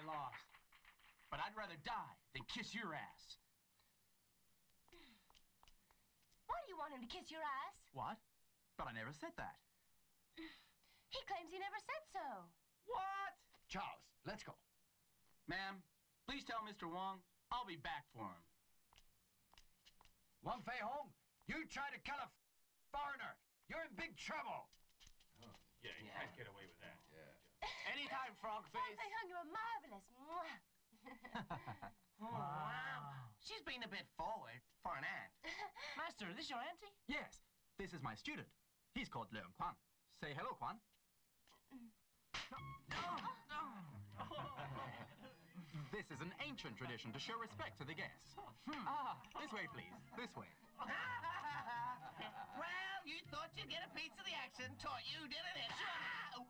lost. But I'd rather die than kiss your ass. Why do you want him to kiss your ass? What? But I never said that. He claims he never said so. What? Charles, let's go. Ma'am, please tell Mr. Wong I'll be back for him. Wong Fei Hong, you try to kill a foreigner. You're in big trouble. Oh, yeah, you can't get away with that. Yeah. Anytime, frog Wong face. Fei Hung, you're marvelous. Mwah. Wow. She's been a bit forward for an aunt. Master, this your auntie? Yes, this is my student. He's called Leung Kwan. Say hello, Kwan. This is an ancient tradition to show respect to the guests. This way, please. This way. Well, you thought you'd get a piece of the action, taught you, didn't it?